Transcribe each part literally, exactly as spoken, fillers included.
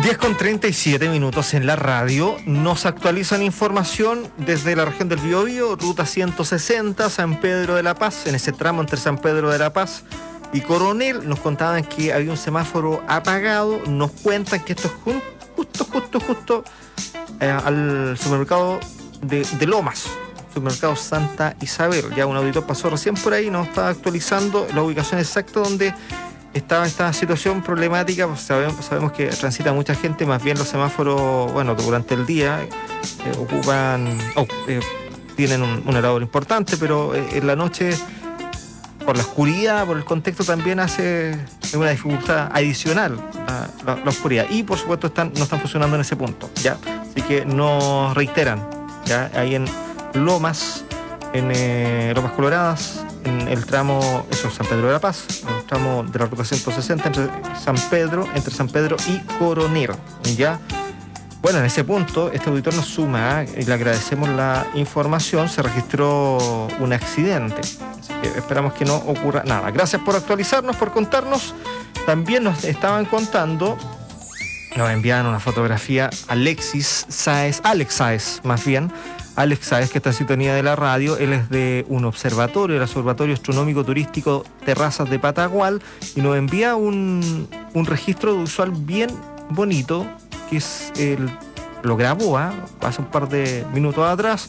diez con treinta y siete minutos en la radio. Nos actualizan información desde la región del Biobío, ruta ciento sesenta, San Pedro de la Paz. En ese tramo entre San Pedro de la Paz y Coronel nos contaban que había un semáforo apagado. Nos cuentan que esto es justo, justo, justo eh, al supermercado de, de Lomas, supermercado Santa Isabel. Ya un auditor pasó recién por ahí, nos estaba actualizando la ubicación exacta donde estaba esta situación problemática. Pues sabemos, sabemos que transita mucha gente, más bien los semáforos, bueno, durante el día eh, ocupan, oh, eh, tienen un, una labor importante, pero eh, en la noche, por la oscuridad, por el contexto, también hace una dificultad adicional a la, la oscuridad. Y por supuesto están, no están funcionando en ese punto, ¿ya? Así que nos reiteran, ¿ya? Ahí en Lomas, en eh, Lomas Coloradas, en el tramo, eso es San Pedro de la Paz, el tramo de la ruta ciento sesenta entre San Pedro, entre San Pedro y Coronel, ¿ya? Bueno, en ese punto, este auditor nos suma, ¿eh? Y le agradecemos la información, se registró un accidente, así que esperamos que no ocurra nada. Gracias por actualizarnos, por contarnos. También nos estaban contando, nos enviaron una fotografía Alexis Sáez, Alex Sáez, más bien, Alex Sáez, que está en sintonía de la radio. Él es de un observatorio, el Observatorio Astronómico Turístico Terrazas de Patagual, y nos envía un, un registro visual bien bonito, que es el, lo grabó ¿eh? hace un par de minutos atrás,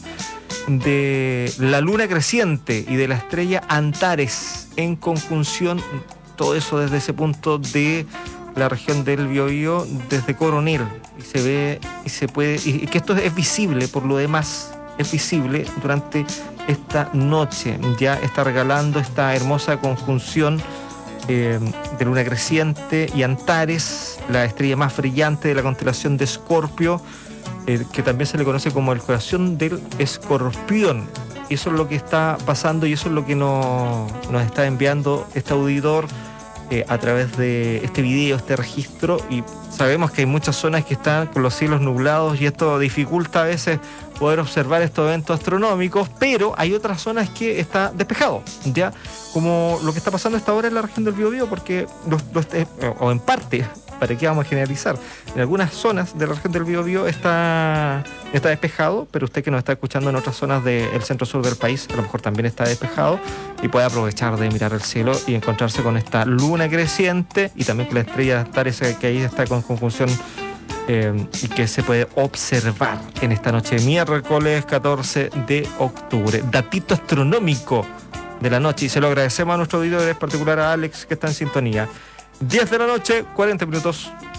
de la luna creciente y de la estrella Antares en conjunción, todo eso desde ese punto de la región del Biobío, desde Coronel, y se ve y se puede, y, y que esto es visible, por lo demás es visible durante esta noche. Ya está regalando esta hermosa conjunción eh, de luna creciente y Antares, la estrella más brillante de la constelación de Escorpio, eh, que también se le conoce como el corazón del escorpión. Eso es lo que está pasando y eso es lo que nos, nos está enviando este auditor eh, a través de este video, este registro. Y sabemos que hay muchas zonas que están con los cielos nublados y esto dificulta a veces poder observar estos eventos astronómicos, pero hay otras zonas que está despejado, ya como lo que está pasando a esta hora en la región del Biobío, porque los, los, o en parte, para qué vamos a generalizar, en algunas zonas de la región del Biobío está, está despejado, pero usted que nos está escuchando en otras zonas del centro-sur del país, a lo mejor también está despejado y puede aprovechar de mirar el cielo y encontrarse con esta luna creciente y también con la estrella Antares, que ahí está con conjunción Eh, y que se puede observar en esta noche, miércoles catorce de octubre. Datito astronómico de la noche, y se lo agradecemos a nuestro auditorio, en particular a Alex, que está en sintonía. diez de la noche, cuarenta minutos.